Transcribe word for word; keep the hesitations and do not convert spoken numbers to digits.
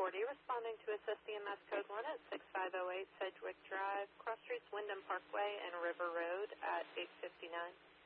forty, responding to assist E M S code one at six five zero eight Sedgwick Drive, cross streets Wyndham Parkway and River Road at eight fifty-nine.